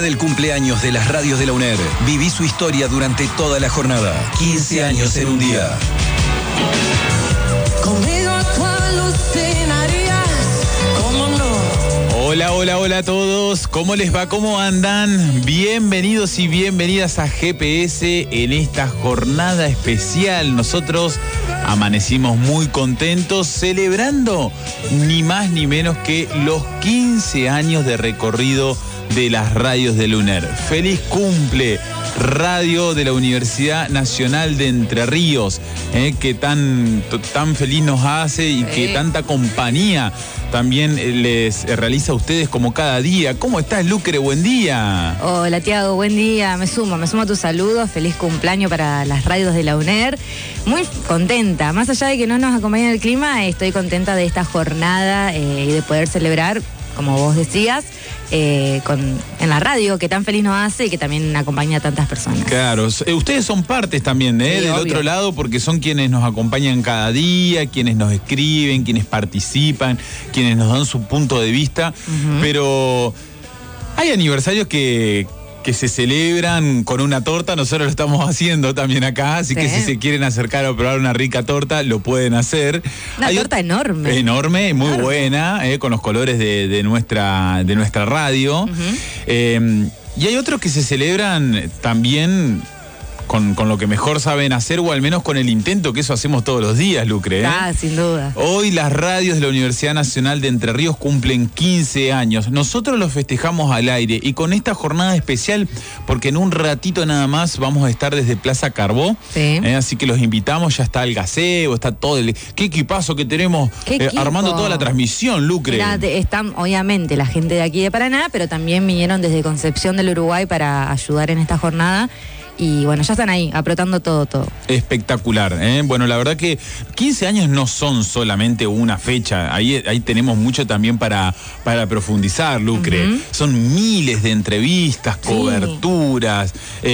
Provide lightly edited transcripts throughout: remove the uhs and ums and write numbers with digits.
del cumpleaños de las radios de la UNER. Viví su historia durante toda la jornada. 15 años en un día. Conmigo tú alucinarías, ¿cómo no? Hola a todos, ¿cómo les va? ¿Cómo andan? Bienvenidos y bienvenidas a GPS en esta jornada especial. Nosotros amanecimos muy contentos celebrando ni más ni menos que los 15 años de recorrido de las radios de la UNER. ¡Feliz cumple! Radio de la Universidad Nacional de Entre Ríos, que tan feliz nos hace y que tanta compañía también les realiza a ustedes como cada día. ¿Cómo estás, Lucre? Buen día. Hola, Tiago, buen día. Me sumo a tus saludos. Feliz cumpleaños para las radios de la UNER. Muy contenta. Más allá de que no nos acompañe el clima, estoy contenta de esta jornada y de poder celebrar, como vos decías, en la radio, que tan feliz nos hace y que también acompaña a tantas personas. Claro, ustedes son partes también, Sí, del obvio. otro lado, porque son quienes nos acompañan cada día, quienes nos escriben, quienes participan, quienes nos dan su punto de vista, pero hay aniversarios que se celebran con una torta. Nosotros lo estamos haciendo también acá, así que si se quieren acercar a probar una rica torta, lo pueden hacer. Una torta enorme. Enorme, muy buena, con los colores de nuestra radio. Y hay otros que se celebran también con lo que mejor saben hacer, o al menos con el intento, que eso hacemos todos los días, Lucre. Sin duda. Hoy las radios de la Universidad Nacional de Entre Ríos cumplen 15 años. Nosotros los festejamos al aire y con esta jornada especial, porque en un ratito nada más vamos a estar desde Plaza Carbó. Sí. Así que los invitamos, ya está el gaseo, está todo el... ¡Qué equipazo que tenemos armando toda la transmisión, Lucre! Mirá, están obviamente la gente de aquí de Paraná, pero también vinieron desde Concepción del Uruguay para ayudar en esta jornada. Y bueno, ya están ahí, apretando todo. Espectacular, Bueno, la verdad que 15 años no son solamente una fecha, ahí tenemos mucho también para profundizar, Lucre. Son miles de entrevistas, coberturas,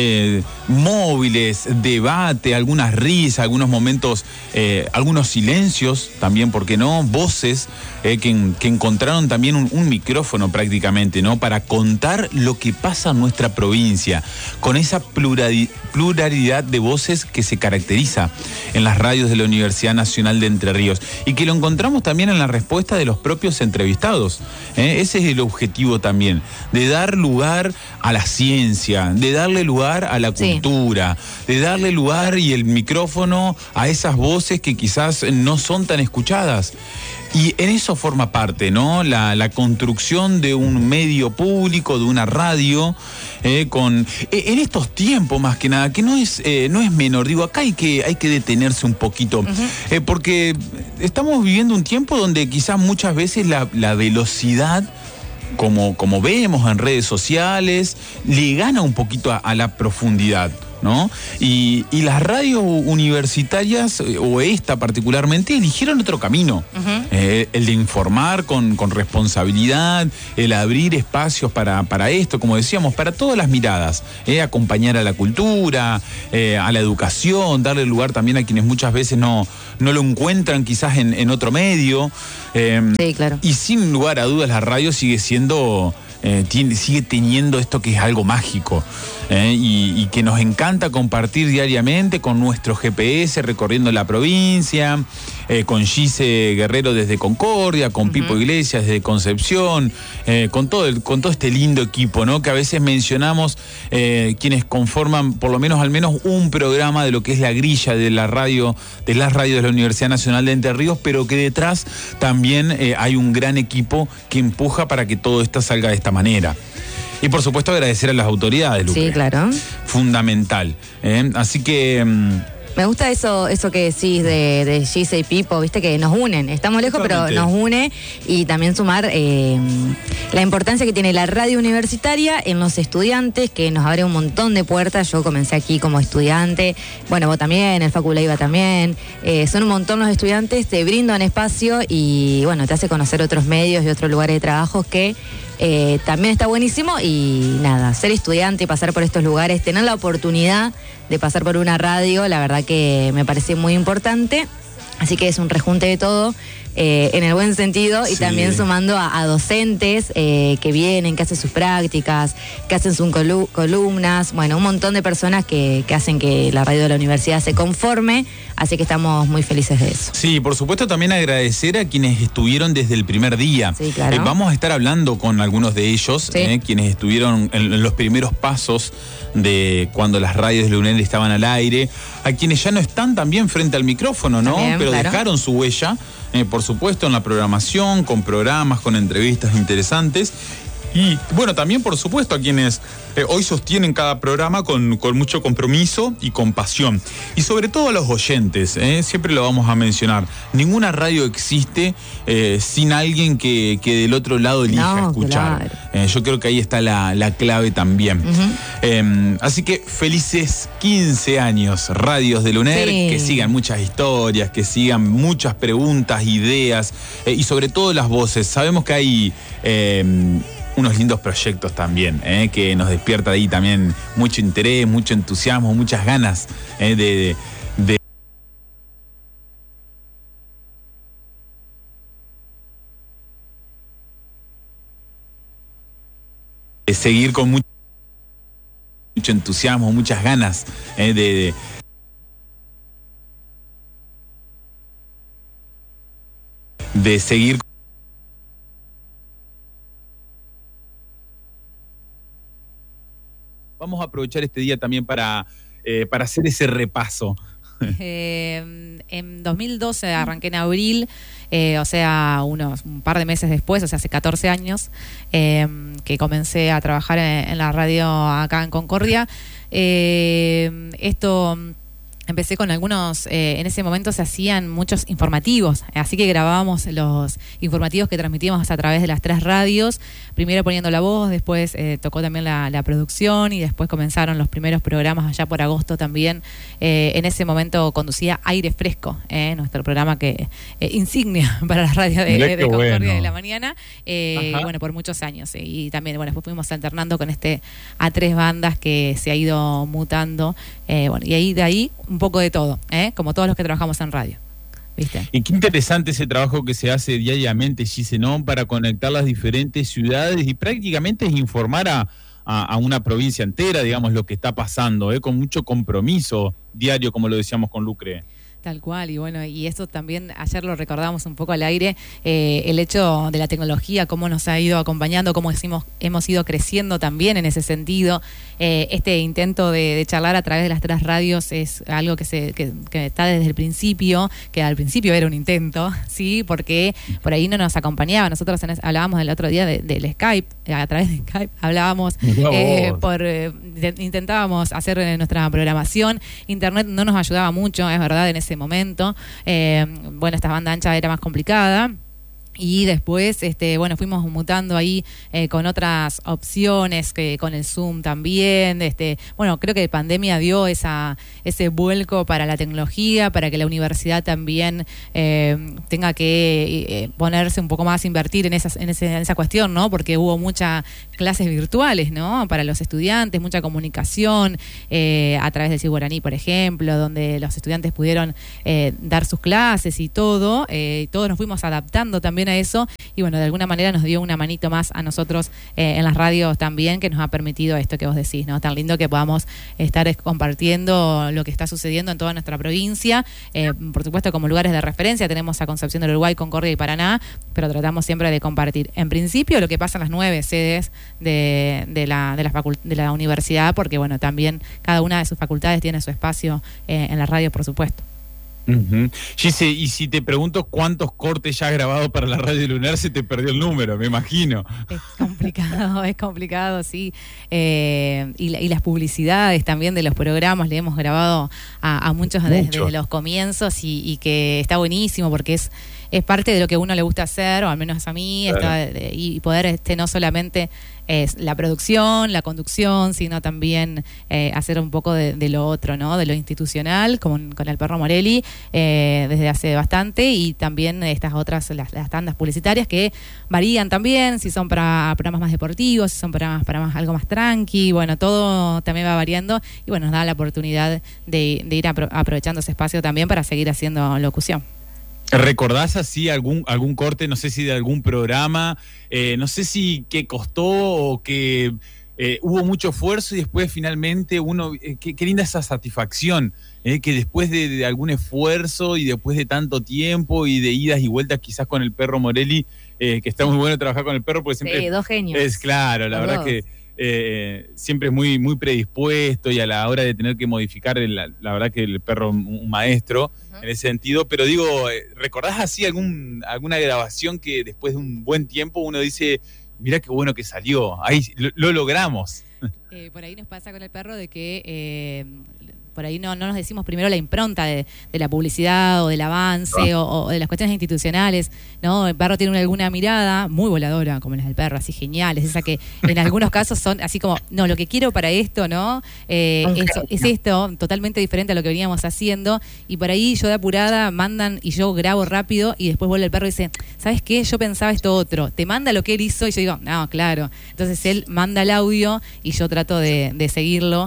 móviles, debate, algunas risas, algunos momentos, algunos silencios también, ¿por qué no? Voces que encontraron también un micrófono prácticamente, ¿no? Para contar lo que pasa en nuestra provincia, con esa pluralidad de voces que se caracteriza en las radios de la Universidad Nacional de Entre Ríos y que lo encontramos también en la respuesta de los propios entrevistados. Ese es el objetivo también, de dar lugar a la ciencia, de darle lugar a la cultura, de darle lugar y el micrófono a esas voces que quizás no son tan escuchadas. Y en eso forma parte, ¿no? La construcción de un medio público, de una radio, en estos tiempos más que nada, que no es menor. Digo, acá hay que detenerse un poquito, porque estamos viviendo un tiempo donde quizás muchas veces la velocidad, como vemos en redes sociales, le gana un poquito a la profundidad, ¿no? Y las radios universitarias, o esta particularmente, eligieron otro camino. El de informar con responsabilidad, el abrir espacios para esto, como decíamos, para todas las miradas, acompañar a la cultura, a la educación, darle lugar también a quienes muchas veces no lo encuentran quizás en otro medio. Sí, claro. Y sin lugar a dudas la radio sigue siendo... sigue teniendo esto que es algo mágico, y que nos encanta compartir diariamente con nuestro GPS recorriendo la provincia, con Gise Guerrero desde Concordia, con Pipo Iglesias desde Concepción, con todo este lindo equipo, ¿no? Que a veces mencionamos, quienes conforman al menos un programa de lo que es la grilla de las radios de la Universidad Nacional de Entre Ríos, pero que detrás también hay un gran equipo que empuja para que todo esto salga de esta manera. Y por supuesto agradecer a las autoridades, Lucre. Sí, claro. Fundamental. Así que... Me gusta eso que decís de Gise y Pipo, viste, que nos unen. Estamos lejos, Totalmente. pero nos une. Y también sumar la importancia que tiene la radio universitaria en los estudiantes, que nos abre un montón de puertas. Yo comencé aquí como estudiante. Bueno, vos también, el Facu Leiva también. Son un montón los estudiantes, te brindan espacio y, bueno, te hace conocer otros medios y otros lugares de trabajo que... también está buenísimo. Y nada, ser estudiante y pasar por estos lugares, tener la oportunidad de pasar por una radio, la verdad que me parece muy importante. Así que es un rejunte de todo, en el buen sentido, y Sí. también sumando a docentes que vienen, que hacen sus prácticas, que hacen sus columnas, bueno, un montón de personas que hacen que la radio de la universidad se conforme, así que estamos muy felices de eso. Sí, por supuesto también agradecer a quienes estuvieron desde el primer día. Sí, claro. Vamos a estar hablando con algunos de ellos, Sí. quienes estuvieron en los primeros pasos de cuando las radios de la UNED estaban al aire, a quienes ya no están también frente al micrófono, ¿no? También, Pero claro. dejaron su huella, por supuesto, en la programación, con programas, con entrevistas interesantes. Y bueno, también por supuesto a quienes hoy sostienen cada programa con mucho compromiso y con pasión. Y sobre todo a los oyentes, siempre lo vamos a mencionar. Ninguna radio existe sin alguien que del otro lado elija No, escuchar. claro. Yo creo que ahí está la clave también. Así que felices 15 años, Radios de la UNER, Sí. que sigan muchas historias, que sigan muchas preguntas, ideas y sobre todo las voces. Sabemos que hay unos lindos proyectos también, que nos despierta ahí también mucho interés, mucho entusiasmo, muchas ganas de seguir con mucho entusiasmo, muchas ganas de seguir. Vamos a aprovechar este día también para hacer ese repaso. En 2012 arranqué en abril, o sea, un par de meses después, o sea, hace 14 años, que comencé a trabajar en la radio acá en Concordia. Esto... Empecé con algunos, en ese momento se hacían muchos informativos, así que grabábamos los informativos que transmitíamos a través de las 3 radios, primero poniendo la voz, después tocó también la producción y después comenzaron los primeros programas allá por agosto también. En ese momento conducía Aire Fresco, nuestro programa que insignia para la radio de Concordia de la mañana, bueno, por muchos años. Y también, bueno, después fuimos alternando con a 3 bandas que se ha ido mutando, bueno, y de ahí un poco de todo, como todos los que trabajamos en radio, ¿viste? Y qué interesante ese trabajo que se hace diariamente, Gise, ¿no? Para conectar las diferentes ciudades y prácticamente es informar a una provincia entera, digamos, lo que está pasando, con mucho compromiso diario, como lo decíamos con Lucre. Tal cual, y bueno, y esto también ayer lo recordábamos un poco al aire, el hecho de la tecnología, cómo nos ha ido acompañando, cómo hemos ido creciendo también en ese sentido. Este intento de charlar a través de las 3 radios es algo que está desde el principio, que al principio era un intento, ¿sí? Porque por ahí no nos acompañaba. Nosotros hablábamos el otro día del Skype, a través de Skype hablábamos, intentábamos hacer nuestra programación. Internet no nos ayudaba mucho, es verdad, en ese momento. Bueno, esta banda ancha era más complicada. Y después, bueno, fuimos mutando ahí con otras opciones, que con el Zoom también. Bueno, creo que la pandemia dio ese vuelco para la tecnología, para que la universidad también tenga que ponerse un poco más, invertir en esa cuestión, ¿no? Porque hubo muchas clases virtuales, ¿no? Para los estudiantes, mucha comunicación a través del Guaraní, por ejemplo, donde los estudiantes pudieron dar sus clases y todo. Todos nos fuimos adaptando también a eso, y bueno, de alguna manera nos dio una manito más a nosotros en las radios también, que nos ha permitido esto que vos decís, ¿no? Tan lindo que podamos estar compartiendo lo que está sucediendo en toda nuestra provincia. Por supuesto, como lugares de referencia tenemos a Concepción del Uruguay, Concordia y Paraná, pero tratamos siempre de compartir en principio lo que pasa en las 9 sedes de la universidad, porque bueno, también cada una de sus facultades tiene su espacio en la radio, por supuesto. Gise, y si te pregunto cuántos cortes ya has grabado para la radio lunar, se te perdió el número, me imagino. Es complicado, sí. Y las publicidades también de los programas, le hemos grabado a muchos desde los comienzos, y que está buenísimo porque es parte de lo que a uno le gusta hacer, o al menos a mí, claro. Y poder no solamente la producción, la conducción, sino también hacer un poco de lo otro, ¿no? De lo institucional, con el Perro Morelli, desde hace bastante, y también estas otras, las tandas publicitarias que varían también, si son para programas más deportivos, si son para algo más tranqui, bueno, todo también va variando, y bueno, nos da la oportunidad de ir aprovechando ese espacio también para seguir haciendo locución. ¿Recordás así algún corte, no sé si de algún programa, no sé si que costó o que hubo mucho esfuerzo y después finalmente qué linda esa satisfacción, que después de algún esfuerzo y después de tanto tiempo y de idas y vueltas quizás con el perro Morelli, que está muy bueno trabajar con el perro porque siempre... Sí, dos genios. Es claro, la verdad que siempre es muy, muy predispuesto y a la hora de tener que modificar, la verdad que el perro un maestro en ese sentido, pero digo, ¿recordás así alguna grabación que después de un buen tiempo uno dice, mirá qué bueno que salió, ahí lo logramos? Por ahí nos pasa con el perro de que por ahí no nos decimos primero la impronta de la publicidad o del avance o de las cuestiones institucionales, ¿no? El perro tiene alguna mirada muy voladora, como las del perro, así geniales, esa que en algunos casos son así como, no, lo que quiero para esto, ¿no? Es esto, totalmente diferente a lo que veníamos haciendo, y por ahí yo de apurada mandan y yo grabo rápido y después vuelve el perro y dice, ¿sabes qué? Yo pensaba esto otro, te manda lo que él hizo y yo digo, no, claro. Entonces él manda el audio y yo trato de seguirlo.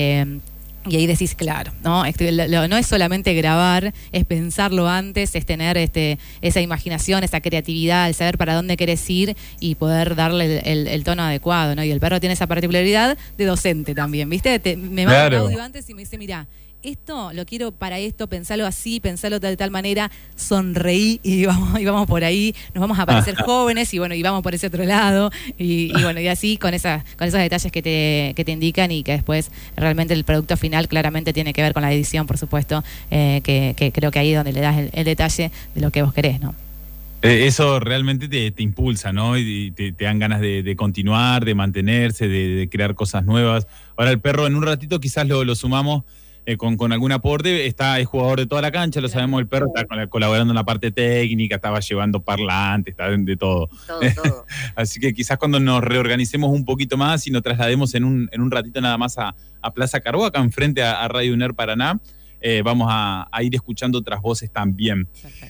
Y ahí decís, claro, ¿no? No es solamente grabar, es pensarlo antes, es tener esa imaginación, esa creatividad, el saber para dónde querés ir y poder darle el tono adecuado, ¿no? Y el perro tiene esa particularidad de docente también, ¿viste? Me manda un audio antes y me dice, mirá, esto lo quiero para esto, pensalo así, pensalo de tal manera, sonreí y vamos por ahí, nos vamos a parecer jóvenes y vamos por ese otro lado y así con esos detalles que te indican y que después realmente el producto final claramente tiene que ver con la edición, por supuesto, que creo que ahí es donde le das el detalle de lo que vos querés, ¿no? Eso realmente te impulsa, ¿no? Y te dan ganas de continuar, de mantenerse, de crear cosas nuevas. Ahora el perro en un ratito quizás lo sumamos con algún aporte, es jugador de toda la cancha, lo sabemos, el perro está colaborando en la parte técnica, estaba llevando parlantes, está de todo. Todo. Así que quizás cuando nos reorganicemos un poquito más y nos traslademos en un ratito nada más a Plaza Carbó, acá enfrente a Radio UNER Paraná, vamos a ir escuchando otras voces también.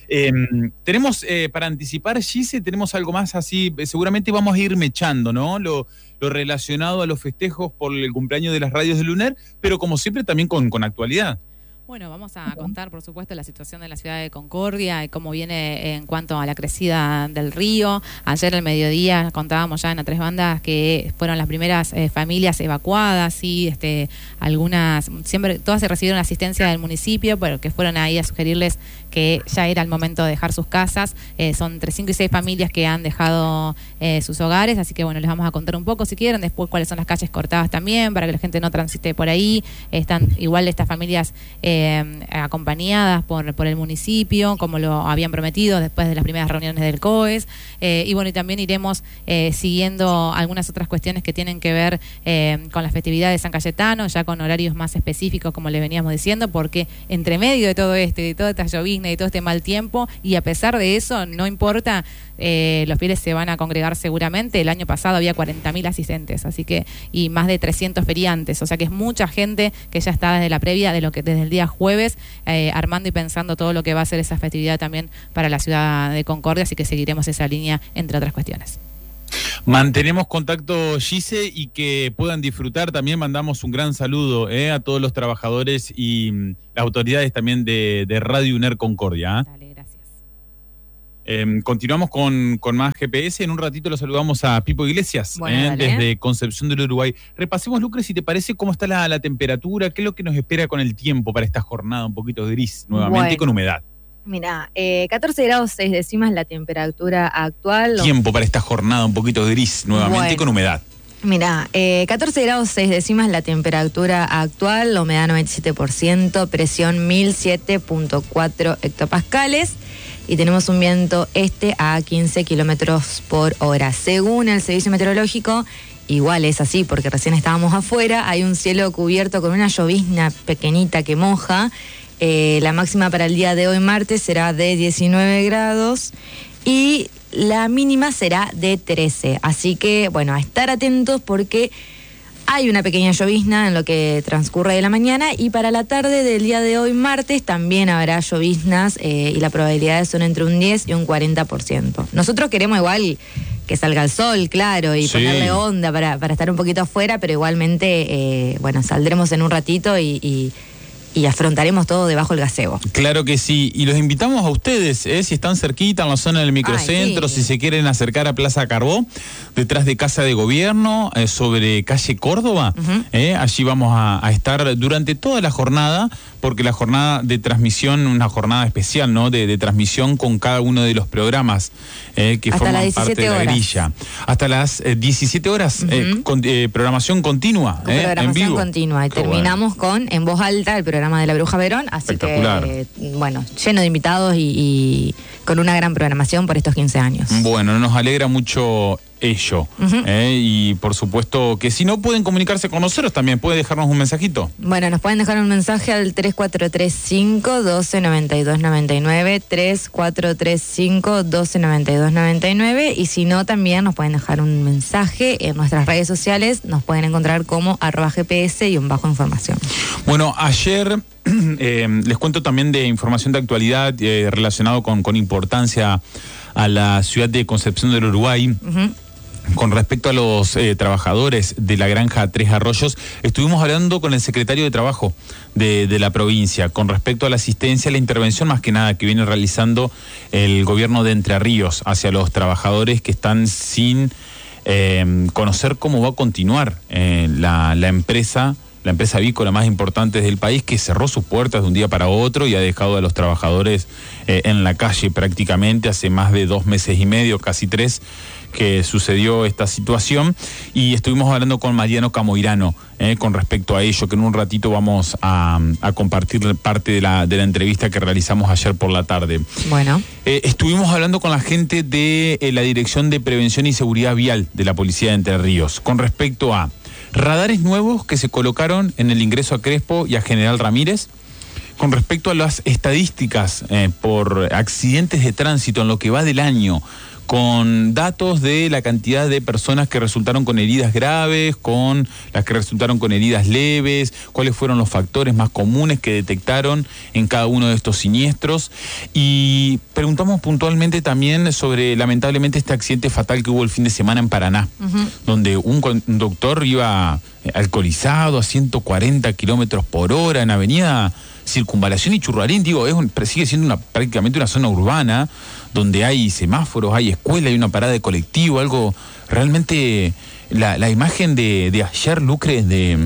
Tenemos, para anticipar, Gise, tenemos algo más así, seguramente vamos a ir mechando, ¿no? Lo relacionado a los festejos por el cumpleaños de las radios del UNER, pero como siempre también con actualidad. Bueno, vamos a contar, por supuesto, la situación de la ciudad de Concordia y cómo viene en cuanto a la crecida del río. Ayer al mediodía contábamos ya en A Tres Bandas que fueron las primeras familias evacuadas y algunas, siempre todas se recibieron asistencia del municipio, pero que fueron ahí a sugerirles que ya era el momento de dejar sus casas. Son entre 5 y 6 familias que han dejado sus hogares, así que bueno, les vamos a contar un poco si quieren, después cuáles son las calles cortadas también, para que la gente no transite por ahí. Están igual estas familias acompañadas por el municipio, como lo habían prometido después de las primeras reuniones del COES, y también iremos siguiendo algunas otras cuestiones que tienen que ver con la festividad de San Cayetano, ya con horarios más específicos, como le veníamos diciendo, porque entre medio de todo de toda esta llovizna y todo este mal tiempo, y a pesar de eso, no importa, los fieles se van a congregar seguramente. El año pasado había 40.000 asistentes, así que, y más de 300 feriantes, o sea que es mucha gente que ya está desde la previa, desde el día jueves, armando y pensando todo lo que va a ser esa festividad también para la ciudad de Concordia, así que seguiremos esa línea, entre otras cuestiones. Mantenemos contacto, Gise, y que puedan disfrutar. También mandamos un gran saludo a todos los trabajadores y las autoridades también de Radio UNER Concordia. Dale, gracias. Continuamos con más GPS. En un ratito lo saludamos a Pipo Iglesias, bueno, desde Concepción del Uruguay. Repasemos, Lucre, si te parece, cómo está la temperatura, qué es lo que nos espera con el tiempo para esta jornada un poquito gris, nuevamente con humedad. Mira, 14 grados 6 décimas la temperatura actual. Tiempo para esta jornada un poquito gris, nuevamente con humedad. Mira, 14 grados 6 décimas la temperatura actual, la humedad 97%, presión 1007.4 hectopascales y tenemos un viento este a 15 kilómetros por hora. Según el servicio meteorológico, igual es así porque recién estábamos afuera, hay un cielo cubierto con una llovizna pequeñita que moja. La máxima para el día de hoy, martes, será de 19 grados y la mínima será de 13. Así que, bueno, a estar atentos porque hay una pequeña llovizna en lo que transcurre de la mañana y para la tarde del día de hoy, martes, también habrá lloviznas y las probabilidades son entre un 10 y un 40%. Nosotros queremos igual que salga el sol, claro, y ponerle onda para estar un poquito afuera, pero igualmente, saldremos en un ratito y y afrontaremos todo debajo del gazebo. Claro que sí, y los invitamos a ustedes, si están cerquita en la zona del microcentro, Ay, sí. si se quieren acercar a Plaza Carbó, detrás de Casa de Gobierno, sobre calle Córdoba, allí vamos a estar durante toda la jornada, porque la jornada de transmisión, una jornada especial, ¿no? De transmisión con cada uno de los programas que hasta forman parte de la horas. grilla. Hasta las 17 horas, programación continua, en Programación vivo. continua. Y Qué terminamos con En Voz Alta, el programa de la Bruja Verón. Así que, bueno, lleno de invitados y con una gran programación por estos 15 años. Bueno, nos alegra mucho ello. Y por supuesto que si no pueden comunicarse con nosotros también, puede dejarnos un mensajito. Bueno, nos pueden dejar un mensaje al 3435-129299, 3435-129299, y si no, también nos pueden dejar un mensaje en nuestras redes sociales, nos pueden encontrar como @GPS_información. Bueno, ayer les cuento también de información de actualidad relacionado con importancia a la ciudad de Concepción del Uruguay. Con respecto a los trabajadores de la granja Tres Arroyos, estuvimos hablando con el secretario de Trabajo de la provincia con respecto a la asistencia, a la intervención más que nada que viene realizando el gobierno de Entre Ríos hacia los trabajadores que están sin conocer cómo va a continuar la empresa avícola más importante del país, que cerró sus puertas de un día para otro y ha dejado a los trabajadores en la calle prácticamente hace más de 2 meses y medio, casi 3, que sucedió esta situación, y estuvimos hablando con Mariano Camoirano con respecto a ello, que en un ratito vamos a compartir parte de la entrevista que realizamos ayer por la tarde. Bueno. Estuvimos hablando con la gente de la Dirección de Prevención y Seguridad Vial de la Policía de Entre Ríos con respecto a radares nuevos que se colocaron en el ingreso a Crespo y a General Ramírez, con respecto a las estadísticas por accidentes de tránsito en lo que va del año, con datos de la cantidad de personas que resultaron con heridas graves, con las que resultaron con heridas leves, cuáles fueron los factores más comunes que detectaron en cada uno de estos siniestros. Y preguntamos puntualmente también sobre, lamentablemente, este accidente fatal que hubo el fin de semana en Paraná, donde un conductor iba alcoholizado a 140 kilómetros por hora en avenida Circunvalación y Churruarín. Digo, sigue siendo prácticamente una zona urbana donde hay semáforos, hay escuela, hay una parada de colectivo, algo realmente... La imagen de ayer, Lucre,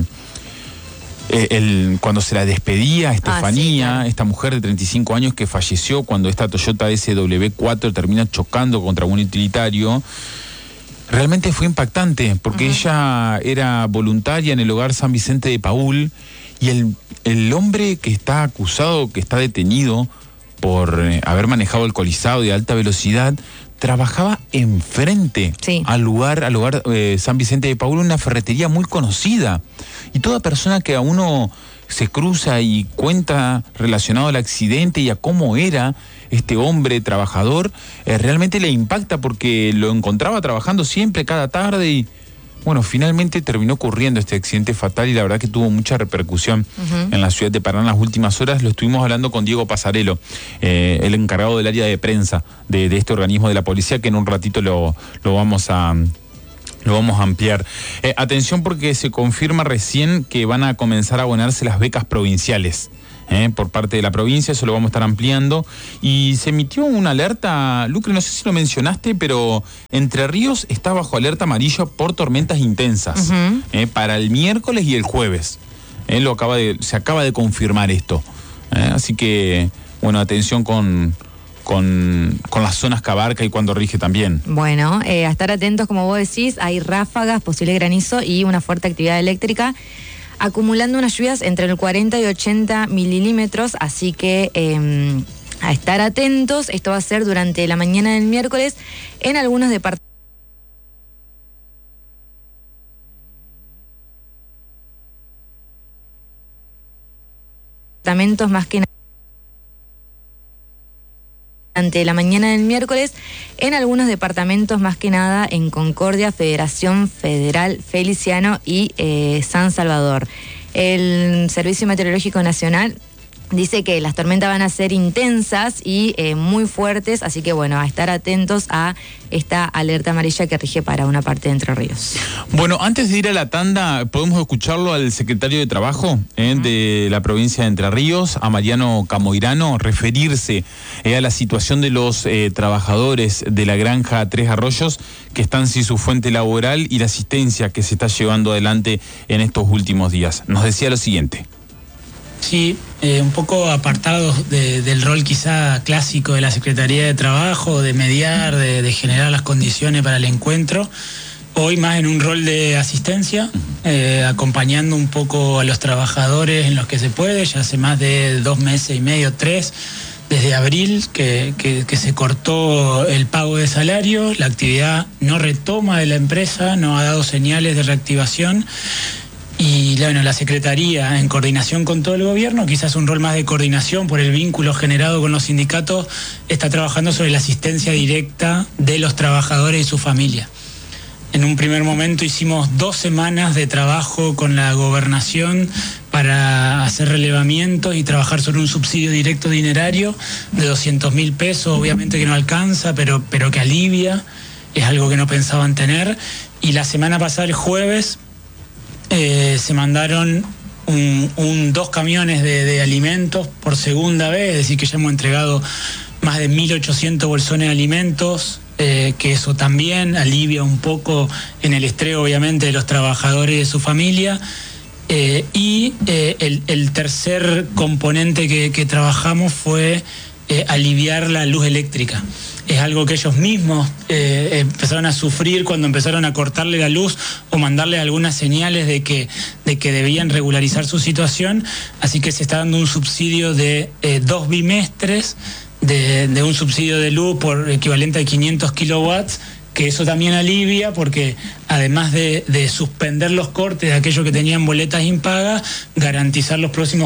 cuando se la despedía a Estefanía, sí, claro. Esta mujer de 35 años que falleció cuando esta Toyota SW4 termina chocando contra un utilitario, realmente fue impactante, porque ella era voluntaria en el hogar San Vicente de Paúl, y el hombre que está acusado, que está detenido por haber manejado alcoholizado de alta velocidad, trabajaba enfrente al lugar San Vicente de Paúl, una ferretería muy conocida. Y toda persona que a uno se cruza y cuenta relacionado al accidente y a cómo era este hombre trabajador, realmente le impacta, porque lo encontraba trabajando siempre, cada tarde, y bueno, finalmente terminó ocurriendo este accidente fatal, y la verdad que tuvo mucha repercusión en la ciudad de Paraná en las últimas horas. Lo estuvimos hablando con Diego Pasarelo, el encargado del área de prensa de este organismo de la policía, que en un ratito lo vamos a ampliar. Atención, porque se confirma recién que van a comenzar a abonarse las becas provinciales por parte de la provincia, eso lo vamos a estar ampliando. Y se emitió una alerta, Lucre, no sé si lo mencionaste, pero Entre Ríos está bajo alerta amarilla por tormentas intensas para el miércoles y el jueves. Se acaba de confirmar esto. Así que, bueno, atención con las zonas que abarca y cuando rige también. Bueno, a estar atentos, como vos decís, hay ráfagas, posible granizo y una fuerte actividad eléctrica, acumulando unas lluvias entre el 40 y 80 milímetros, así que a estar atentos. Esto va a ser durante la mañana del miércoles en algunos departamentos más que durante la mañana del miércoles en algunos departamentos, más que nada en Concordia, Federación Federal, Feliciano y San Salvador. El Servicio Meteorológico Nacional dice que las tormentas van a ser intensas y muy fuertes, así que bueno, a estar atentos a esta alerta amarilla que rige para una parte de Entre Ríos. Bueno, antes de ir a la tanda, podemos escucharlo al secretario de Trabajo de la provincia de Entre Ríos, a Mariano Camoirano, referirse a la situación de los trabajadores de la granja Tres Arroyos que están sin su fuente laboral y la asistencia que se está llevando adelante en estos últimos días. Nos decía lo siguiente. Sí, un poco apartados del rol quizá clásico de la Secretaría de Trabajo, de mediar, de generar las condiciones para el encuentro. Hoy más en un rol de asistencia, acompañando un poco a los trabajadores en los que se puede, ya hace más de 2 meses y medio, 3, desde abril que se cortó el pago de salario, la actividad no retoma de la empresa, no ha dado señales de reactivación. Y bueno, la Secretaría, en coordinación con todo el gobierno, quizás un rol más de coordinación por el vínculo generado con los sindicatos, está trabajando sobre la asistencia directa de los trabajadores y su familia. En un primer momento hicimos 2 semanas de trabajo con la gobernación para hacer relevamientos y trabajar sobre un subsidio directo dinerario de 200.000 pesos, obviamente que no alcanza, pero que alivia, es algo que no pensaban tener. Y la semana pasada, el jueves, se mandaron 2 camiones de alimentos por segunda vez, es decir que ya hemos entregado más de 1.800 bolsones de alimentos, que eso también alivia un poco en el estrés obviamente de los trabajadores y de su familia. Y el tercer componente que trabajamos fue aliviar la luz eléctrica. Es algo que ellos mismos empezaron a sufrir cuando empezaron a cortarle la luz o mandarle algunas señales de que debían regularizar su situación, así que se está dando un subsidio de 2 bimestres de un subsidio de luz por equivalente a 500 kilowatts, que eso también alivia porque además de suspender los cortes de aquellos que tenían boletas impagas, garantizar los próximos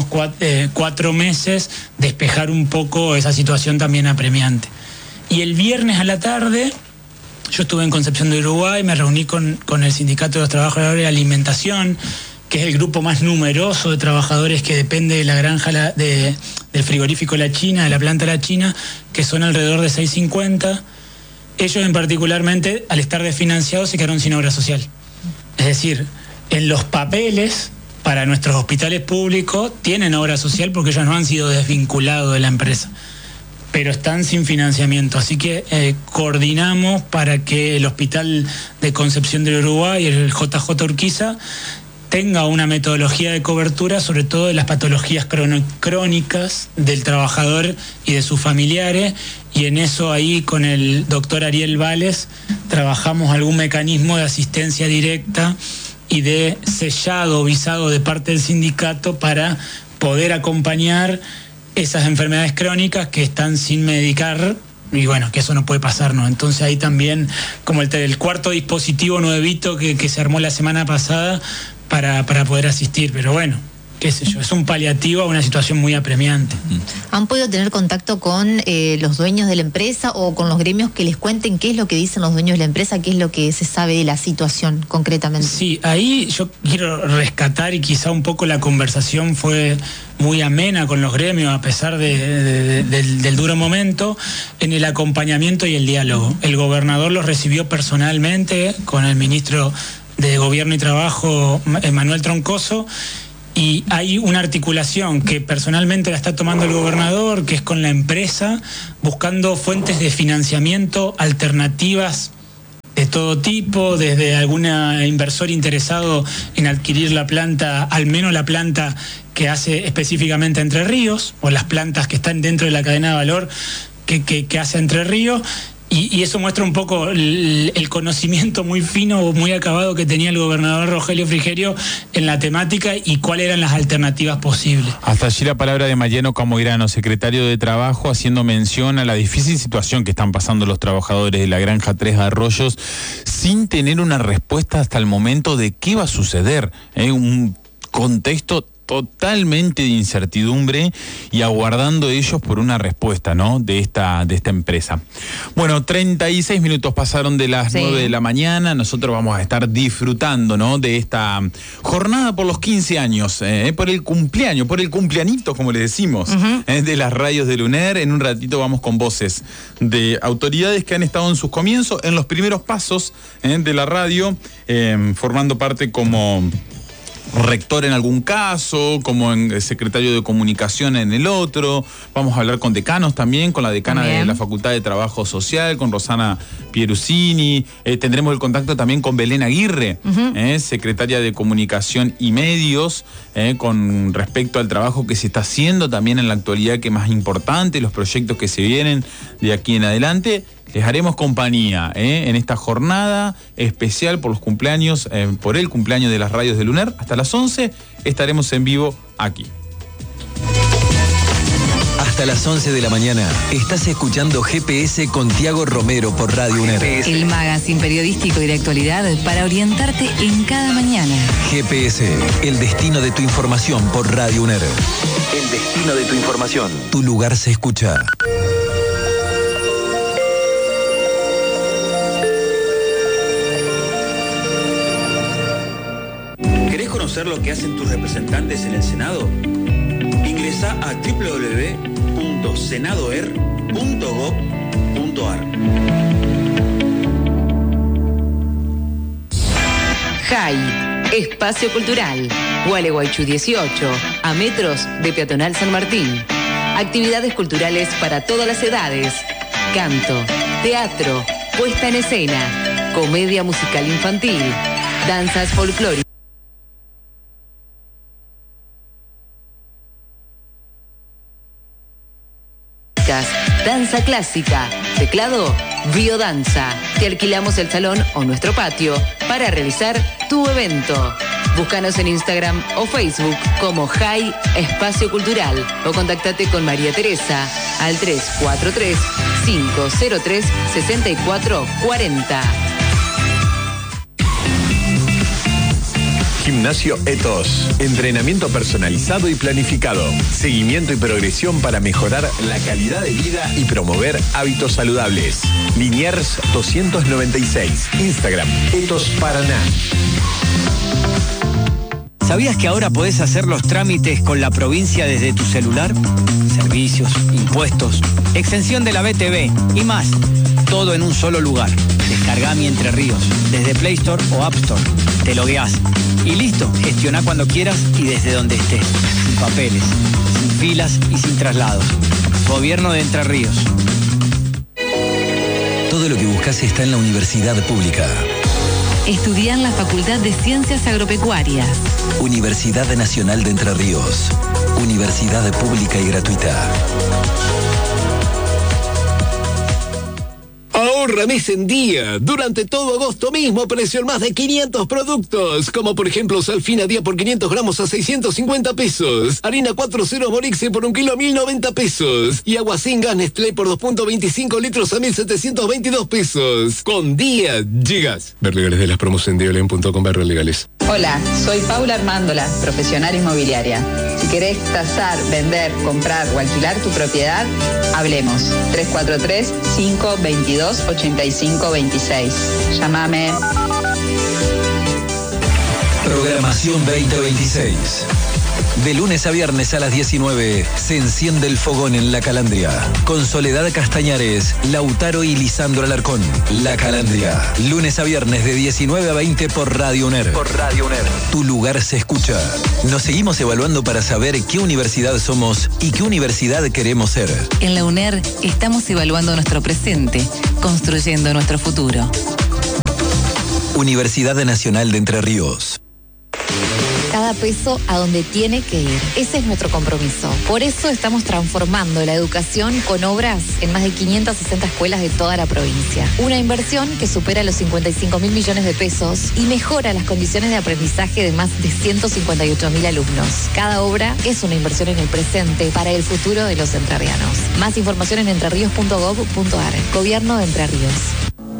4 meses, despejar un poco esa situación también apremiante. Y el viernes a la tarde, yo estuve en Concepción de Uruguay, me reuní con el Sindicato de los Trabajadores de Alimentación, que es el grupo más numeroso de trabajadores que depende de la granja del frigorífico La China, de la planta La China, que son alrededor de 650. Ellos en particularmente, al estar desfinanciados, se quedaron sin obra social. Es decir, en los papeles para nuestros hospitales públicos tienen obra social porque ellos no han sido desvinculados de la empresa, pero están sin financiamiento. Así que coordinamos para que el Hospital de Concepción del Uruguay, el JJ Urquiza, tenga una metodología de cobertura, sobre todo de las patologías crónicas del trabajador y de sus familiares, y en eso ahí con el doctor Ariel Vales trabajamos algún mecanismo de asistencia directa y de sellado o visado de parte del sindicato para poder acompañar esas enfermedades crónicas que están sin medicar, y bueno, que eso no puede pasar, ¿no? Entonces ahí también, como el cuarto dispositivo nuevito que se armó la semana pasada para poder asistir, pero bueno, qué sé yo, es un paliativo a una situación muy apremiante. ¿Han podido tener contacto con los dueños de la empresa o con los gremios que les cuenten qué es lo que dicen los dueños de la empresa, qué es lo que se sabe de la situación concretamente? Sí, ahí yo quiero rescatar, y quizá un poco la conversación fue muy amena con los gremios a pesar del duro momento, en el acompañamiento y el diálogo. El gobernador los recibió personalmente con el ministro de Gobierno y Trabajo, Manuel Troncoso, y hay una articulación que personalmente la está tomando el gobernador, que es con la empresa, buscando fuentes de financiamiento alternativas de todo tipo, desde algún inversor interesado en adquirir la planta, al menos la planta que hace específicamente Entre Ríos, o las plantas que están dentro de la cadena de valor que hace Entre Ríos. Y eso muestra un poco el conocimiento muy fino, muy acabado que tenía el gobernador Rogelio Frigerio en la temática y cuáles eran las alternativas posibles. Hasta allí la palabra de Mariano Camoirano, secretario de Trabajo, haciendo mención a la difícil situación que están pasando los trabajadores de la granja Tres Arroyos, sin tener una respuesta hasta el momento de qué va a suceder. Un contexto totalmente de incertidumbre y aguardando ellos por una respuesta, ¿no? de esta empresa. Bueno, 36 minutos pasaron de las 9 de la mañana. Nosotros vamos a estar disfrutando, ¿no? de esta jornada por los 15 años, por el cumpleaños, por el cumpleañito, como le decimos, de las radios del UNER. En un ratito vamos con voces de autoridades que han estado en sus comienzos, en los primeros pasos de la radio, formando parte como rector en algún caso, como en secretario de comunicación en el otro. Vamos a hablar con decanos también, con la decana de la Facultad de Trabajo Social, con Rosana Pierusini. Tendremos el contacto también con Belén Aguirre, secretaria de Comunicación y Medios, con respecto al trabajo que se está haciendo también en la actualidad, que es más importante, los proyectos que se vienen de aquí en adelante. Les haremos compañía en esta jornada especial por los cumpleaños, por el cumpleaños de las radios del UNER. Hasta las 11 estaremos en vivo aquí. Hasta las 11 de la mañana estás escuchando GPS con Tiago Romero por Radio UNER. El magazine periodístico y de actualidad para orientarte en cada mañana. GPS, el destino de tu información por Radio UNER. El destino de tu información. Tu lugar se escucha. ¿Conocer lo que hacen tus representantes en el Senado? Ingresa a www.senadoer.gov.ar. JAI, Espacio Cultural, Gualeguaychú 18, a metros de Peatonal San Martín. Actividades culturales para todas las edades. Canto, teatro, puesta en escena, comedia musical infantil, danzas folclóricas. Danza clásica, teclado, biodanza. Te alquilamos el salón o nuestro patio para realizar tu evento. Búscanos en Instagram o Facebook como JAI Espacio Cultural o contactate con María Teresa al 343-503-6440. Gimnasio Ethos. Entrenamiento personalizado y planificado. Seguimiento y progresión para mejorar la calidad de vida y promover hábitos saludables. Liniers 296. Instagram Ethos Paraná. ¿Sabías que ahora podés hacer los trámites con la provincia desde tu celular? Servicios, impuestos, exención de la BTV y más. Todo en un solo lugar. Descargá Mi Entre Ríos desde Play Store o App Store. Te logueás y listo. Gestioná cuando quieras y desde donde estés. Sin papeles, sin filas y sin traslados. Gobierno de Entre Ríos. Todo lo que buscas está en la Universidad Pública. Estudiá en la Facultad de Ciencias Agropecuarias. Universidad Nacional de Entre Ríos. Universidad pública y gratuita. Ahorra mes en día. Durante todo agosto mismo precio en más de 500 productos. Como por ejemplo Salfina día por 500 gramos a 650 pesos. Harina 4.0 Morixe por 1 kilo a 1.090 pesos. Y agua sin gas Nestlé por 2.25 litros a 1.722 pesos. Con día llegas. Ver legales de las promos en diolen.com legales. Hola, soy Paula Armándola, profesional inmobiliaria. Si querés tasar, vender, comprar o alquilar tu propiedad, hablemos. 343-522-8526. Llámame. Programación 2026. De lunes a viernes a las 19 se enciende el fogón en La Calandria. Con Soledad Castañares, Lautaro y Lisandro Alarcón. La Calandria. Lunes a viernes de 19 a 20 por Radio UNER. Por Radio UNER. Tu lugar se escucha. Nos seguimos evaluando para saber qué universidad somos y qué universidad queremos ser. En la UNER estamos evaluando nuestro presente, construyendo nuestro futuro. Universidad Nacional de Entre Ríos. Cada peso a donde tiene que ir. Ese es nuestro compromiso. Por eso estamos transformando la educación con obras en más de 560 escuelas de toda la provincia. Una inversión que supera los 55.000 millones de pesos y mejora las condiciones de aprendizaje de más de 158.000 alumnos. Cada obra es una inversión en el presente para el futuro de los entrerrianos. Más información en entrerríos.gov.ar. Gobierno de Entre Ríos.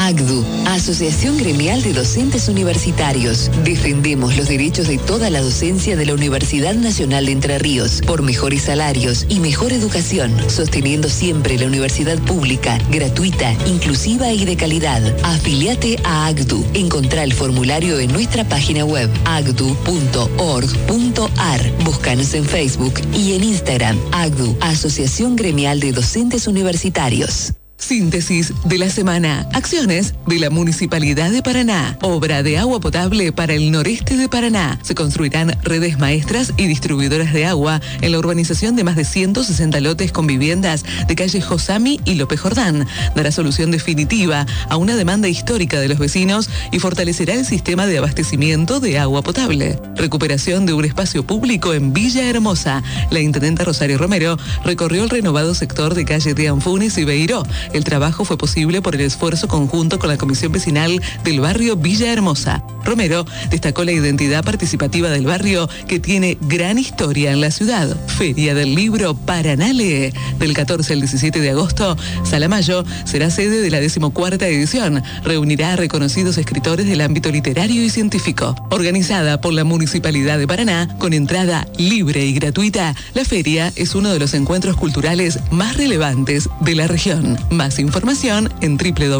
AGDU, Asociación Gremial de Docentes Universitarios. Defendemos los derechos de toda la docencia de la Universidad Nacional de Entre Ríos por mejores salarios y mejor educación, sosteniendo siempre la universidad pública, gratuita, inclusiva y de calidad. Afiliate a AGDU. Encontrá el formulario en nuestra página web agdu.org.ar. Búscanos en Facebook y en Instagram. AGDU, Asociación Gremial de Docentes Universitarios. Síntesis de la semana. Acciones de la Municipalidad de Paraná. Obra de agua potable para el noreste de Paraná. Se construirán redes maestras y distribuidoras de agua en la urbanización de más de 160 lotes con viviendas de calle Josami y López Jordán. Dará solución definitiva a una demanda histórica de los vecinos y fortalecerá el sistema de abastecimiento de agua potable. Recuperación de un espacio público en Villa Hermosa. La intendenta Rosario Romero recorrió el renovado sector de calle de Anfunes y Beiró. El trabajo fue posible por el esfuerzo conjunto con la Comisión Vecinal del barrio Villa Hermosa. Romero destacó la identidad participativa del barrio, que tiene gran historia en la ciudad. Feria del Libro Paraná Lee. Del 14 al 17 de agosto, Sala Mayo será sede de la 14ª edición. Reunirá a reconocidos escritores del ámbito literario y científico. Organizada por la Municipalidad de Paraná, con entrada libre y gratuita, la feria es uno de los encuentros culturales más relevantes de la región. Más información en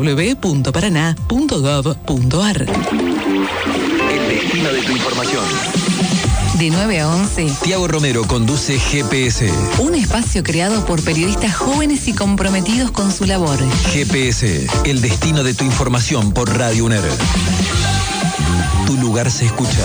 www.paraná.gov.ar. El destino de tu información. De 9 a 11. Tiago Romero conduce GPS. Un espacio creado por periodistas jóvenes y comprometidos con su labor. GPS, el destino de tu información por Radio UNER. Tu lugar se escucha.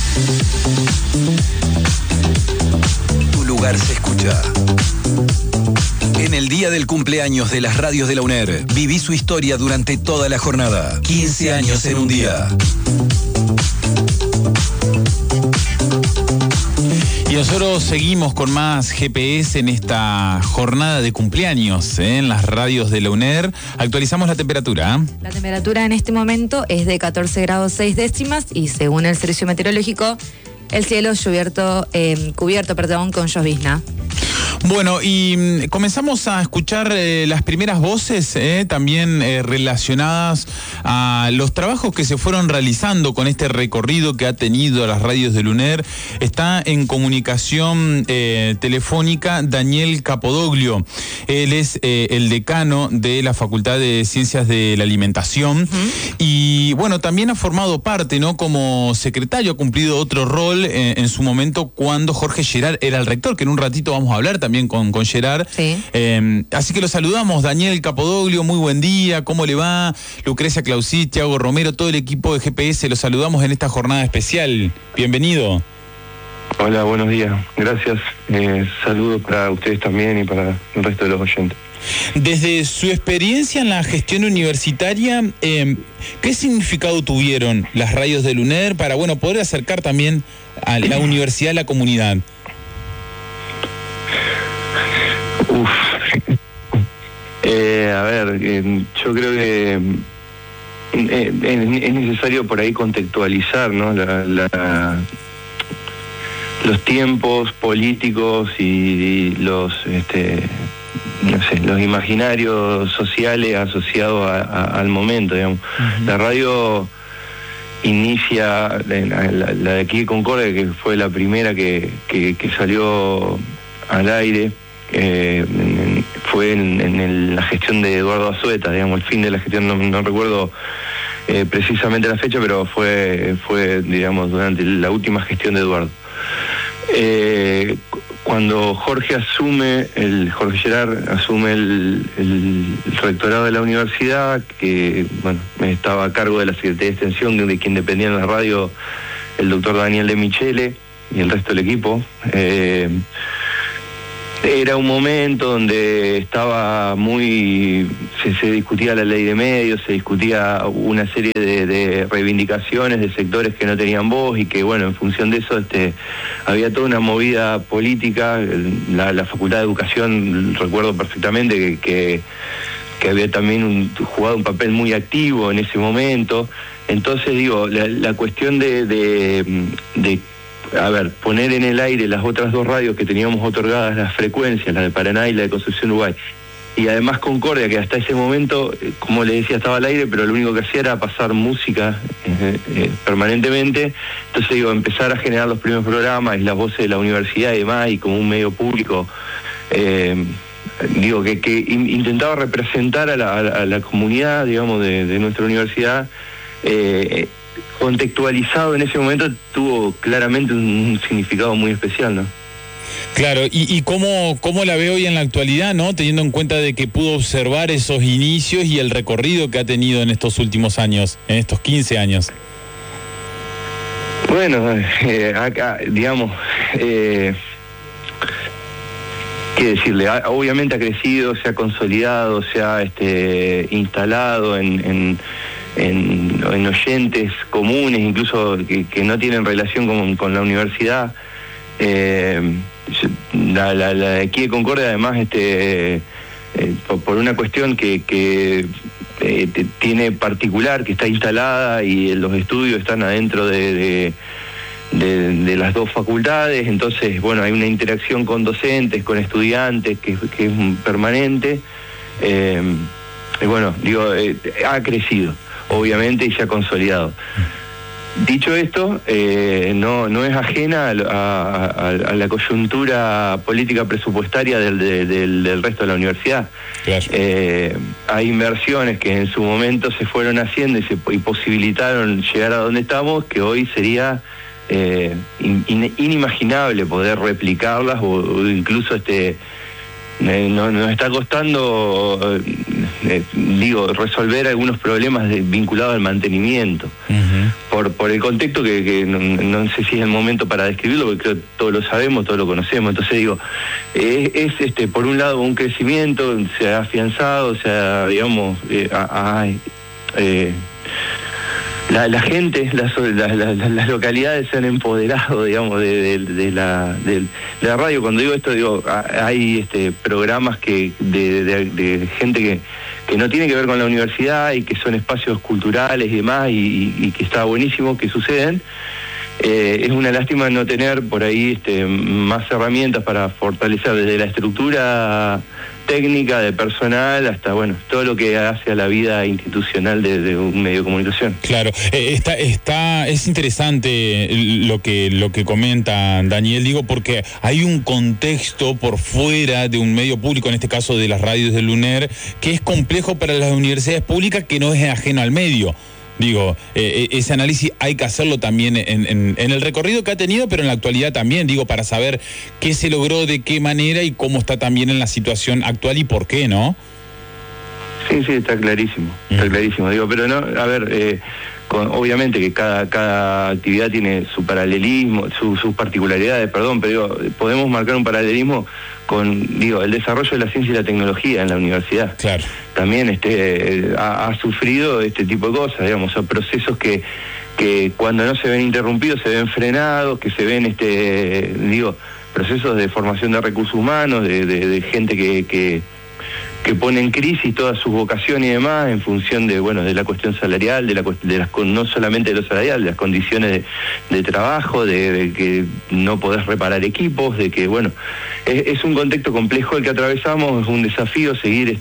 Tu lugar se escucha. En el día del cumpleaños de las radios de la UNER, viví su historia durante toda la jornada. 15 años en un día. Y nosotros seguimos con más GPS en esta jornada de cumpleaños en las radios de la UNER. Actualizamos la temperatura. La temperatura en este momento es de 14 grados 6 décimas y según el servicio meteorológico, el cielo cubierto con llovizna. Bueno, y comenzamos a escuchar las primeras voces también relacionadas a los trabajos que se fueron realizando con este recorrido que ha tenido las radios del UNER. Está en comunicación telefónica Daniel Capodoglio. Él es el decano de la Facultad de Ciencias de la Alimentación. Y bueno, también ha formado parte, ¿no? Como secretario, ha cumplido otro rol en su momento cuando Jorge Gerard era el rector, que en un ratito vamos a hablar también con Gerard. Sí. Así que lo saludamos, Daniel Capodoglio, muy buen día, ¿cómo le va? Lucrecia Clausit, Tiago Romero, todo el equipo de GPS, lo saludamos en esta jornada especial. Bienvenido. Hola, buenos días, gracias. Saludos para ustedes también y para el resto de los oyentes. Desde su experiencia en la gestión universitaria, ¿qué significado tuvieron las radios del UNER para, bueno, poder acercar también a la universidad a la comunidad? Yo creo que es necesario por ahí contextualizar, ¿no? Los tiempos políticos y los los imaginarios sociales asociados al momento, digamos. La radio inicia, la de aquí de Concordia, que fue la primera que salió al aire, fue en la gestión de Eduardo Azueta, digamos, el fin de la gestión, no recuerdo precisamente la fecha, pero fue digamos, durante la última gestión de Eduardo. Cuando Jorge Gerard asume el rectorado de la universidad, que bueno, estaba a cargo de la Secretaría de Extensión, de quien dependía en la radio el doctor Daniel de Michele y el resto del equipo. Era un momento donde estaba se discutía la ley de medios, se discutía una serie de reivindicaciones de sectores que no tenían voz y que, bueno, en función de eso había toda una movida política. La Facultad de Educación, recuerdo perfectamente que había también jugado un papel muy activo en ese momento. Entonces, digo, la cuestión de poner en el aire las otras dos radios que teníamos otorgadas las frecuencias, la de Paraná y la de Concepción Uruguay, y además Concordia, que hasta ese momento, como le decía, estaba al aire, pero lo único que hacía era pasar música permanentemente. Entonces digo, empezar a generar los primeros programas y las voces de la universidad y demás, y como un medio público, digo, que intentaba representar a la comunidad, digamos, de nuestra universidad, contextualizado en ese momento, tuvo claramente un significado muy especial, ¿no? Claro, y cómo la ve hoy en la actualidad, ¿no? Teniendo en cuenta de que pudo observar esos inicios y el recorrido que ha tenido en estos últimos años, en estos 15 años. Bueno, acá, digamos, qué decirle, obviamente ha crecido, se ha consolidado, se ha instalado en oyentes comunes, incluso que no tienen relación con la universidad. La de aquí de Concordia, además, por una cuestión que tiene particular, que está instalada y los estudios están adentro de las dos facultades, entonces, bueno, hay una interacción con docentes, con estudiantes, que es permanente. Y bueno, digo, ha crecido, obviamente, y se ha consolidado. Dicho esto, no es ajena a la coyuntura política presupuestaria del resto de la universidad. Claro. Hay inversiones que en su momento se fueron haciendo y posibilitaron llegar a donde estamos, que hoy sería inimaginable poder replicarlas o incluso nos está costando, resolver algunos problemas vinculados al mantenimiento. Por el contexto que no sé si es el momento para describirlo, porque creo que todos lo sabemos, todos lo conocemos. Entonces digo, es por un lado un crecimiento, se ha afianzado, digamos, la gente, las localidades se han empoderado, digamos, de la radio. Cuando digo esto, digo, hay programas de gente que no tiene que ver con la universidad y que son espacios culturales y demás, y que está buenísimo que suceden. Es una lástima no tener por ahí más herramientas para fortalecer desde la estructura técnica, de personal, hasta, bueno, todo lo que hace a la vida institucional de un medio de comunicación. Claro, es interesante lo que comenta Daniel, digo, porque hay un contexto por fuera de un medio público, en este caso de las radios del UNER, que es complejo para las universidades públicas, que no es ajeno al medio. Digo, ese análisis hay que hacerlo también en el recorrido que ha tenido, pero en la actualidad también, digo, para saber qué se logró, de qué manera y cómo está también en la situación actual y por qué, ¿no? Sí, está clarísimo, digo, pero no, a ver, obviamente que cada actividad tiene su paralelismo, sus particularidades, pero digo, podemos marcar un paralelismo con, el desarrollo de la ciencia y la tecnología en la universidad. Claro. También ha sufrido este tipo de cosas, digamos, son procesos que cuando no se ven interrumpidos se ven frenados, que se ven, procesos de formación de recursos humanos, de gente que pone en crisis toda su vocación y demás en función de la cuestión salarial, no solamente de lo salarial, de las condiciones de trabajo, de que no podés reparar equipos, de que, es un contexto complejo el que atravesamos, es un desafío seguir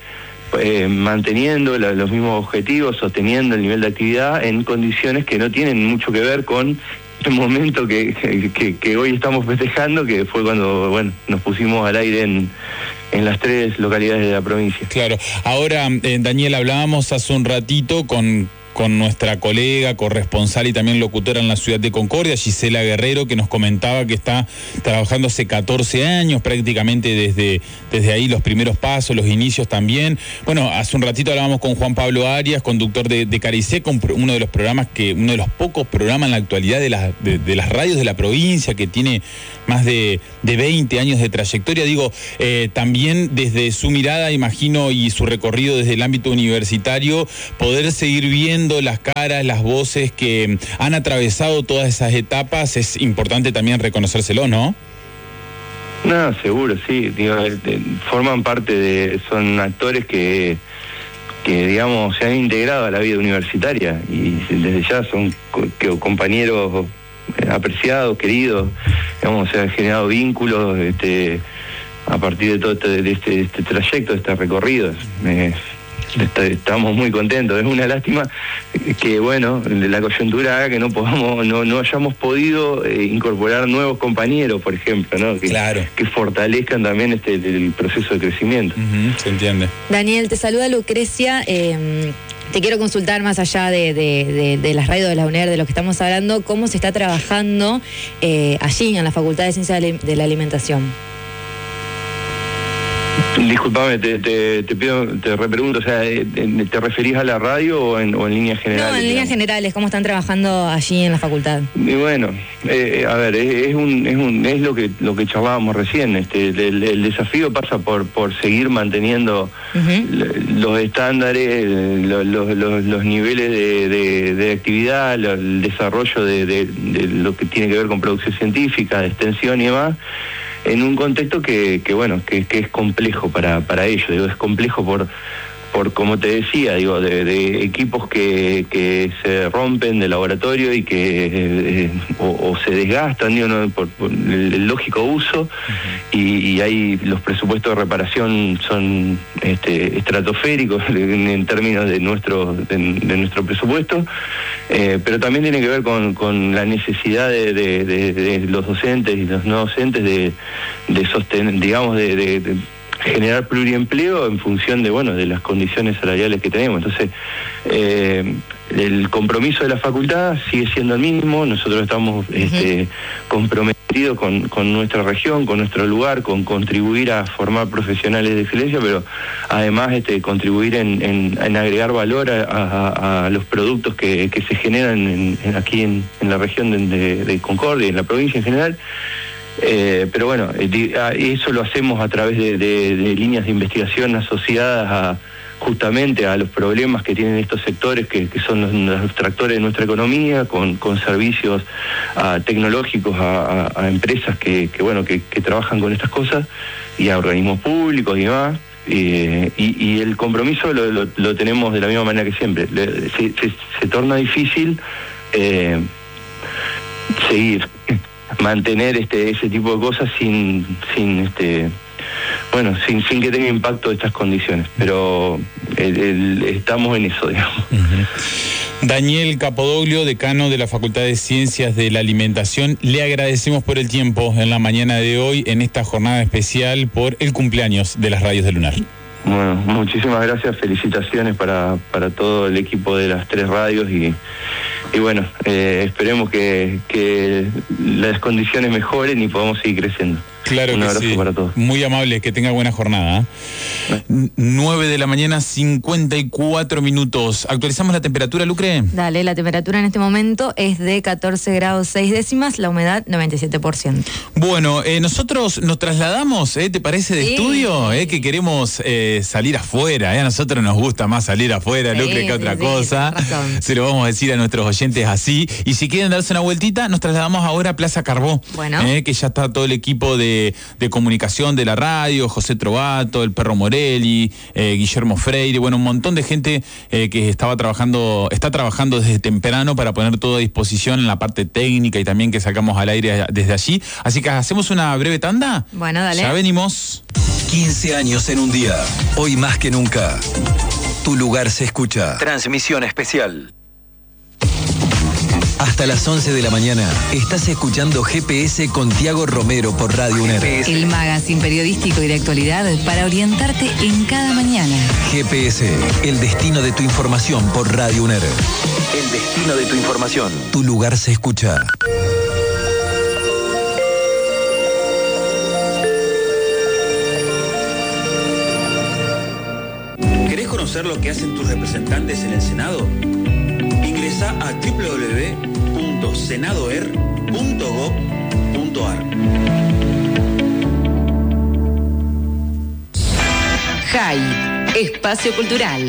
manteniendo los mismos objetivos, sosteniendo el nivel de actividad en condiciones que no tienen mucho que ver con el momento que hoy estamos festejando, que fue cuando, nos pusimos al aire en las 3 localidades de la provincia. Claro. Ahora, Daniel, hablábamos hace un ratito con nuestra colega, corresponsal y también locutora en la ciudad de Concordia, Gisela Guerrero, que nos comentaba que está trabajando hace 14 años, prácticamente desde ahí los primeros pasos, los inicios también. Bueno, hace un ratito hablábamos con Juan Pablo Arias, conductor de Caricé, con uno de los pocos programas en la actualidad de las radios de la provincia, que tiene más de 20 años de trayectoria. Digo, también desde su mirada, imagino, y su recorrido desde el ámbito universitario, poder seguir viendo las caras, las voces que han atravesado todas esas etapas, es importante también reconocérselo, ¿no? No, seguro, sí. Forman parte son actores que digamos, se han integrado a la vida universitaria y desde ya son compañeros apreciados, queridos, digamos, se han generado vínculos, a partir de todo este trayecto, de este recorrido. Estamos muy contentos. Es una lástima que, bueno, la coyuntura haga que no hayamos podido incorporar nuevos compañeros, por ejemplo, ¿no? Que fortalezcan también el proceso de crecimiento. Se entiende. Daniel, te saluda Lucrecia. Te quiero consultar, más allá de las radios de la UNER, de lo que estamos hablando, cómo se está trabajando allí en la Facultad de Ciencias de la Alimentación. Disculpame, te pido, te repregunto, o sea, ¿te referís a la radio o en líneas generales? No, en líneas generales, ¿cómo están trabajando allí en la facultad? Y bueno, a ver, es lo que charlábamos recién. El desafío pasa por seguir manteniendo los estándares, los niveles de actividad, el desarrollo de lo que tiene que ver con producción científica, de extensión y demás, en un contexto que es complejo para ellos. Digo, es complejo por como te decía, digo, de equipos que se rompen de laboratorio y que o se desgastan, digo, ¿no? por el lógico uso, y ahí los presupuestos de reparación son estratosféricos en términos de nuestro presupuesto, pero también tiene que ver con la necesidad de los docentes y los no docentes de sostener, digamos, de generar pluriempleo en función de las condiciones salariales que tenemos. Entonces, el compromiso de la facultad sigue siendo el mismo. Nosotros estamos comprometidos con nuestra región, con nuestro lugar, con contribuir a formar profesionales de excelencia, pero además contribuir en agregar valor a los productos que se generan aquí en la región de Concordia y en la provincia en general. Pero bueno, eso lo hacemos a través de líneas de investigación asociadas justamente a los problemas que tienen estos sectores que son los tractores de nuestra economía, con servicios tecnológicos a empresas que trabajan con estas cosas, y a organismos públicos y demás. Y el compromiso lo tenemos de la misma manera que siempre. Se torna difícil seguir, mantener ese tipo de cosas sin que tenga impacto estas condiciones, pero estamos en eso, digamos. Daniel Capodoglio, decano de la Facultad de Ciencias de la Alimentación, le agradecemos por el tiempo en la mañana de hoy, en esta jornada especial por el cumpleaños de las radios de Lunar. Bueno, muchísimas gracias, felicitaciones para todo el equipo de las 3 radios y bueno, esperemos que las condiciones mejoren y podamos seguir creciendo. Claro Un que abrazo sí. para todos. Muy amable, que tenga buena jornada. 9 de la mañana, 54 minutos. ¿Actualizamos la temperatura, Lucre? Dale, la temperatura en este momento es de 14 grados 6 décimas, la humedad 97%. Bueno, nosotros nos trasladamos, ¿te parece, de estudio? Que queremos salir afuera, A nosotros nos gusta más salir afuera, Lucre, que otra cosa. Se lo vamos a decir a nuestros oyentes así. Y si quieren darse una vueltita, nos trasladamos ahora a Plaza Carbó. Bueno. Que ya está todo el equipo de comunicación de la radio, José Trovato, el Perro Morelli, Guillermo Freire, bueno, un montón de gente que está trabajando desde temprano para poner todo a disposición en la parte técnica y también que sacamos al aire desde allí. Así que hacemos una breve tanda. Bueno, dale. Ya venimos. 15 años en un día. Hoy más que nunca. Tu lugar se escucha. Transmisión especial. Hasta las 11 de la mañana estás escuchando GPS con Tiago Romero por Radio UNER. El magazine periodístico y de actualidad para orientarte en cada mañana. GPS, el destino de tu información por Radio UNER. El destino de tu información. Tu lugar se escucha. ¿Querés conocer lo que hacen tus representantes en el Senado? Ingresá a www.senadoer.gov.ar. JAI, Espacio Cultural.